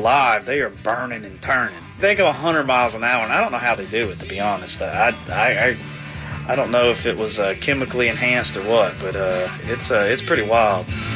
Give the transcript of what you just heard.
alive, they are burning and turning. They go 100 miles an hour, and I don't know how they do it, to be honest. I don't know if it was chemically enhanced or what, but it's pretty wild.